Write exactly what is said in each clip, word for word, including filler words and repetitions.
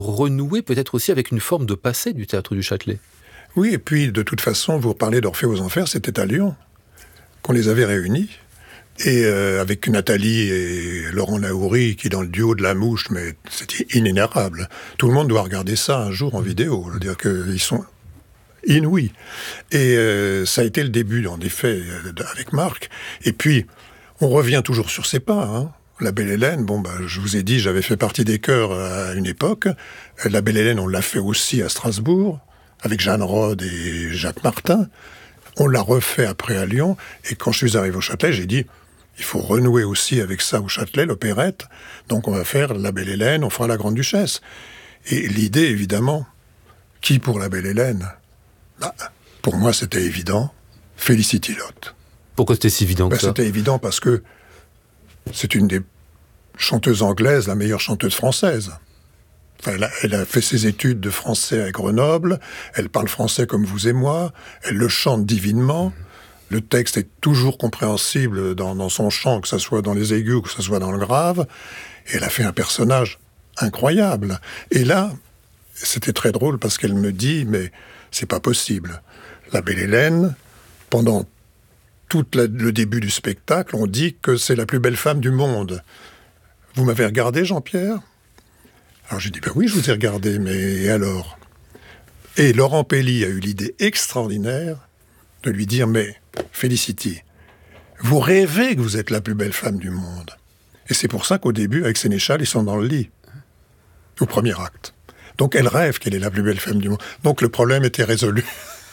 renouer peut-être aussi avec une forme de passé du théâtre du Châtelet. Oui, et puis de toute façon, vous parlez d'Orphée aux Enfers, c'était à Lyon qu'on les avait réunis. Et euh, avec Nathalie et Laurent Naouri, qui dans le duo de La Mouche, mais c'était inénarrable. Tout le monde doit regarder ça un jour en vidéo. Je veux dire qu'ils sont inouïs. Et euh, ça a été le début, en effet, avec Marc. Et puis, on revient toujours sur ses pas, hein. La Belle Hélène, bon, bah, je vous ai dit, j'avais fait partie des chœurs à une époque. La Belle Hélène, on l'a fait aussi à Strasbourg, avec Jeanne Rode et Jacques Martin. On l'a refait après à Lyon. Et quand je suis arrivé au Châtelet, j'ai dit, il faut renouer aussi avec ça au Châtelet, l'opérette. Donc on va faire La Belle Hélène, on fera La Grande Duchesse. Et l'idée, évidemment, qui pour La Belle Hélène? Bah, pour moi, c'était évident, Félicity Lotte. Pourquoi c'était si évident que bah, ça? C'était évident parce que c'est une des chanteuses anglaises, la meilleure chanteuse française. Enfin, elle, a, elle a fait ses études de français à Grenoble, elle parle français comme vous et moi, elle le chante divinement, mmh. Le texte est toujours compréhensible dans, dans son chant, que ce soit dans les aigus ou que ce soit dans le grave, et elle a fait un personnage incroyable. Et là, c'était très drôle parce qu'elle me dit, mais c'est pas possible. La Belle Hélène, pendant tout la, le début du spectacle, on dit que c'est la plus belle femme du monde. Vous m'avez regardé, Jean-Pierre? Alors j'ai dit, ben oui, je vous ai regardé, mais et alors? Et Laurent Pelli a eu l'idée extraordinaire de lui dire, mais Félicity, vous rêvez que vous êtes la plus belle femme du monde. Et c'est pour ça qu'au début, avec Sénéchal, ils sont dans le lit, au premier acte. Donc elle rêve qu'elle est la plus belle femme du monde. Donc le problème était résolu.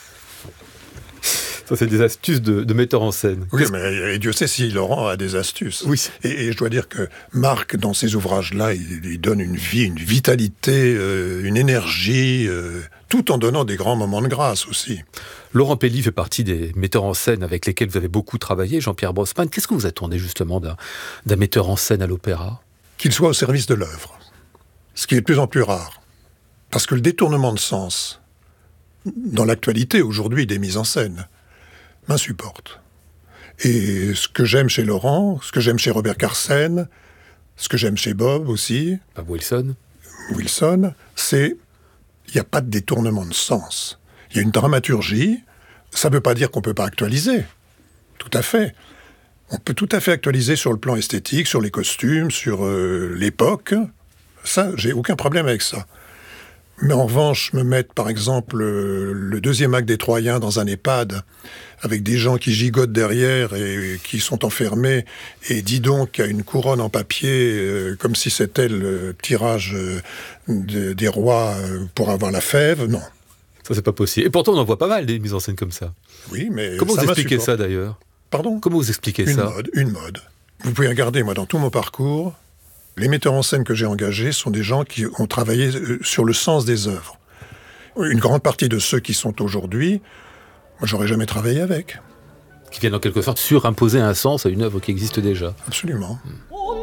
Ça, c'est des astuces de, de metteur en scène. Oui, mais et Dieu sait si Laurent a des astuces. Oui. Et, et je dois dire que Marc, dans ces ouvrages-là, il, il donne une vie, une vitalité, euh, une énergie, euh, tout en donnant des grands moments de grâce aussi. Laurent Pelli fait partie des metteurs en scène avec lesquels vous avez beaucoup travaillé, Jean-Pierre Brosman. Qu'est-ce que vous attendez justement d'un, d'un metteur en scène à l'opéra? Qu'il soit au service de l'œuvre, ce qui est de plus en plus rare. Parce que le détournement de sens, dans l'actualité aujourd'hui des mises en scène, m'insupporte. Et ce que j'aime chez Laurent, ce que j'aime chez Robert Carsen, ce que j'aime chez Bob aussi, Bob Wilson, Wilson, c'est il n'y a pas de détournement de sens. Il y a une dramaturgie, ça ne veut pas dire qu'on ne peut pas actualiser. Tout à fait. On peut tout à fait actualiser sur le plan esthétique, sur les costumes, sur euh, l'époque. Ça, j'ai aucun problème avec ça. Mais en revanche, me mettre, par exemple, euh, le deuxième acte des Troyens dans un EHPAD, avec des gens qui gigotent derrière et, et qui sont enfermés, et dis donc, à une couronne en papier, euh, comme si c'était le tirage euh, de, des rois euh, pour avoir la fève, non. Ça, c'est pas possible. Et pourtant, on en voit pas mal, des mises en scène comme ça. Oui, mais comment ça vous expliquez m'insupporte. ça, d'ailleurs? Pardon? Comment vous expliquez une ça? mode, Une mode. Vous pouvez regarder, moi, dans tout mon parcours, les metteurs en scène que j'ai engagés sont des gens qui ont travaillé sur le sens des œuvres. Une grande partie de ceux qui sont aujourd'hui, moi, j'aurais jamais travaillé avec. Qui viennent en quelque sorte surimposer un sens à une œuvre qui existe déjà. Absolument. Mmh.